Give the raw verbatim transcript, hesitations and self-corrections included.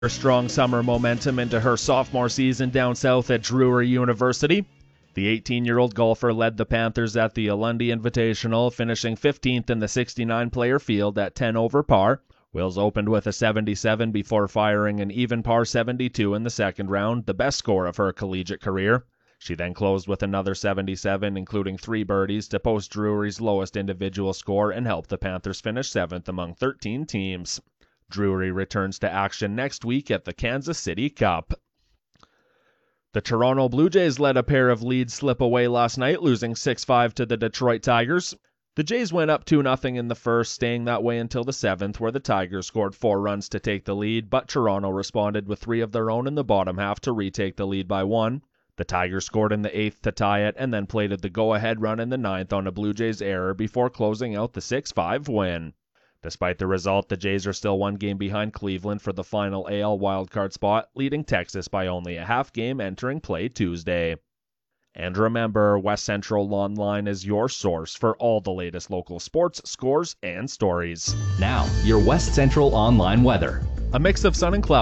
Her strong summer momentum into her sophomore season down south at Drury University. The eighteen-year-old golfer led the Panthers at the Alundi Invitational, finishing fifteenth in the sixty-nine player field at ten over par. Wills opened with a seventy-seven before firing an even par seventy-two in the second round, the best score of her collegiate career. She then closed with another seventy-seven, including three birdies, to post Drury's lowest individual score and help the Panthers finish seventh among thirteen teams. Drury returns to action next week at the Kansas City Cup. The Toronto Blue Jays let a pair of leads slip away last night, losing six five to the Detroit Tigers. The Jays went up two nothing in the first, staying that way until the seventh, where the Tigers scored four runs to take the lead, but Toronto responded with three of their own in the bottom half to retake the lead by one. The Tigers scored in the eighth to tie it, and then plated the go-ahead run in the ninth on a Blue Jays error before closing out the six five win. Despite the result, the Jays are still one game behind Cleveland for the final A L wildcard spot, leading Texas by only a half game entering play Tuesday. And remember, West Central Online is your source for all the latest local sports, scores, and stories. Now, your West Central Online weather. A mix of sun and clouds.